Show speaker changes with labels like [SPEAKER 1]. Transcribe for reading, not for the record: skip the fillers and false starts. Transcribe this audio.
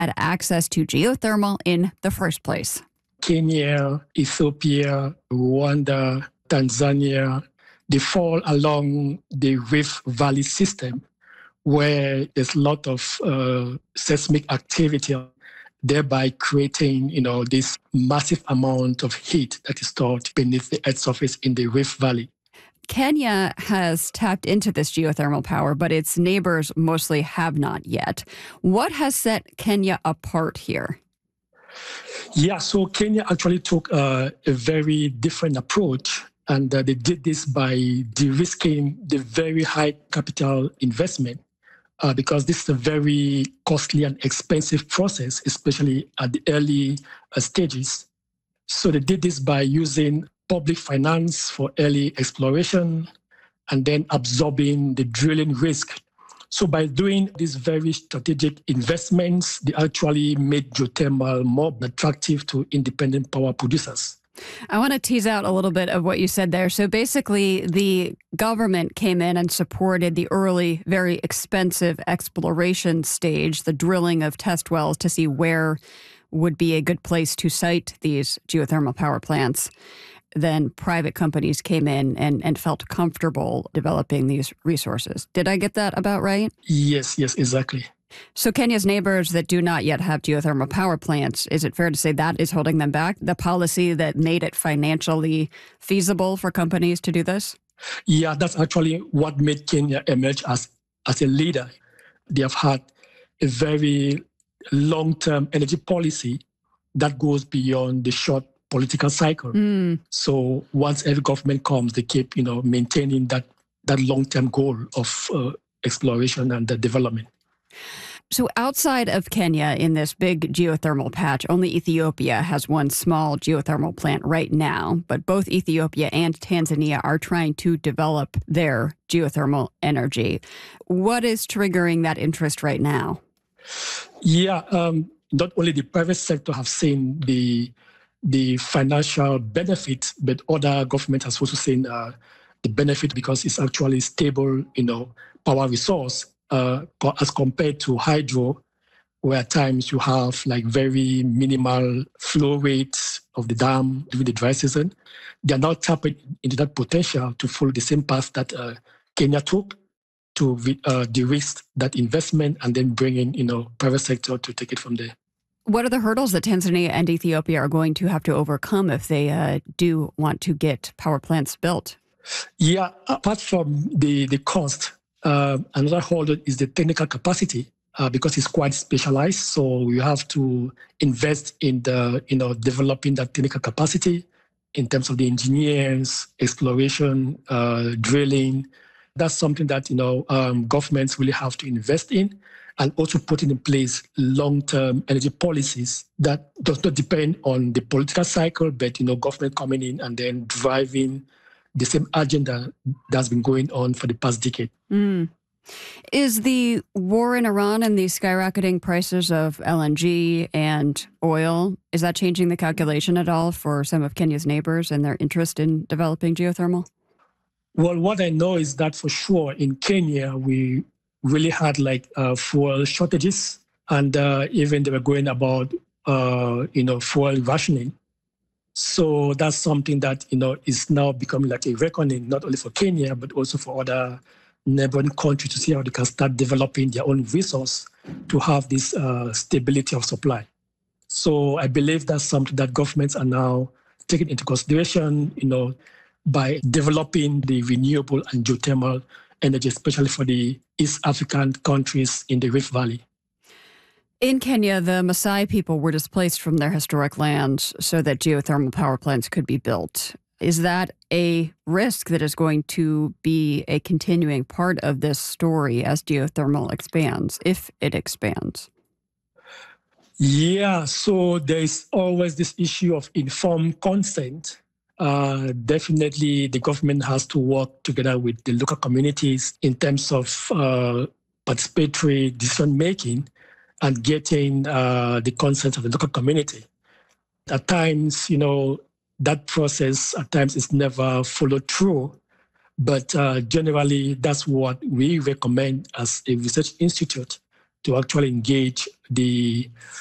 [SPEAKER 1] had access to geothermal in the first place?
[SPEAKER 2] Kenya, Ethiopia, Rwanda, Tanzania, they fall along the Rift Valley system where there's a lot of seismic activity, thereby creating, this massive amount of heat that is stored beneath the Earth's surface in the Rift Valley.
[SPEAKER 1] Kenya has tapped into this geothermal power, but its neighbors mostly have not yet. What has set Kenya apart here?
[SPEAKER 2] Yeah, so Kenya actually took a very different approach, and they did this by de-risking the very high capital investment. Because this is a very costly and expensive process, especially at the early stages. So they did this by using public finance for early exploration and then absorbing the drilling risk. So by doing these very strategic investments, they actually made geothermal more attractive to independent power producers.
[SPEAKER 1] I want to tease out a little bit of what you said there. So basically, the government came in and supported the early, very expensive exploration stage, the drilling of test wells to see where would be a good place to site these geothermal power plants. Then private companies came in and felt comfortable developing these resources. Did I get that about right?
[SPEAKER 2] Yes, exactly.
[SPEAKER 1] So Kenya's neighbors that do not yet have geothermal power plants, is it fair to say that is holding them back? The policy that made it financially feasible for companies to do this?
[SPEAKER 2] Yeah, that's actually what made Kenya emerge as a leader. They have had a very long-term energy policy that goes beyond the short political cycle. So once every government comes, they keep, maintaining that long-term goal of exploration and development.
[SPEAKER 1] So outside of Kenya, in this big geothermal patch, only Ethiopia has one small geothermal plant right now, but both Ethiopia and Tanzania are trying to develop their geothermal energy. What is triggering that interest right now?
[SPEAKER 2] Yeah, not only the private sector have seen the financial benefit, but other government has also seen the benefit because it's actually stable, power resource. As compared to hydro, where at times you have like very minimal flow rates of the dam during the dry season. They are now tapping into that potential to follow the same path that Kenya took to de-risk that investment and then bring in, private sector to take it from there.
[SPEAKER 1] What are the hurdles that Tanzania and Ethiopia are going to have to overcome if they do want to get power plants built?
[SPEAKER 2] Yeah, apart from the cost, another hurdle is the technical capacity because it's quite specialized. So you have to invest in developing that technical capacity in terms of the engineers, exploration, drilling. That's something that governments really have to invest in, and also putting in place long-term energy policies that does not depend on the political cycle, but government coming in and then driving the same agenda that's been going on for the past decade.
[SPEAKER 1] Is the war in Iran and the skyrocketing prices of LNG and oil, is that changing the calculation at all for some of Kenya's neighbors and their interest in developing geothermal?
[SPEAKER 2] Well, what I know is that for sure in Kenya, we really had fuel shortages, and even they were going about, fuel rationing. So that's something that, is now becoming like a reckoning, not only for Kenya, but also for other neighboring countries to see how they can start developing their own resource to have this stability of supply. So I believe that's something that governments are now taking into consideration, by developing the renewable and geothermal energy, especially for the East African countries in the Rift Valley.
[SPEAKER 1] In Kenya, the Maasai people were displaced from their historic lands so that geothermal power plants could be built. Is that a risk that is going to be a continuing part of this story as geothermal expands, if it expands?
[SPEAKER 2] Yeah, so there's always this issue of informed consent. Definitely, the government has to work together with the local communities in terms of participatory decision-making and getting the consent of the local community. At times, that process at times is never followed through, but generally that's what we recommend as a research institute, to actually engage the